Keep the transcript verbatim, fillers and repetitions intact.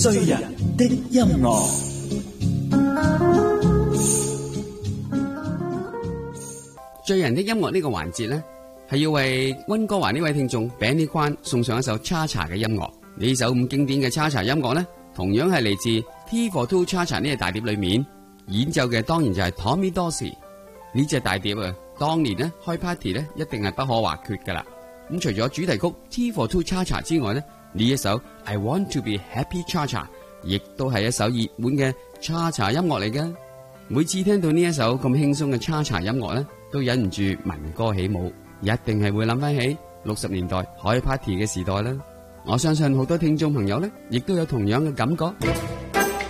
醉人的音樂。 醉人的音樂呢個環節呢，係要為溫哥華呢位聽眾 Benny Kwan 送上一首 Cha Cha 嘅音樂。呢首咁經典嘅 Cha Cha 音樂呢，同樣係嚟自 T for Two Cha Cha 呢個大碟裏面演奏嘅，當然就係 Tommy Dorsey 呢隻大碟啊。當年呢開 party 呢一定係不可或缺噶啦。咁除咗主題曲 T for Two Cha Cha 之外呢，呢一首 I Want to Be Happy Cha Cha 亦都係一首熱門嘅 Cha Cha 音樂嚟噶。每次聽到呢一首咁輕鬆嘅 Cha Cha 音樂呢，都忍唔住聞歌起舞，一定係會諗翻起六十年代開 party 嘅時代啦。我相信好多聽眾朋友呢，亦都有同樣嘅感覺。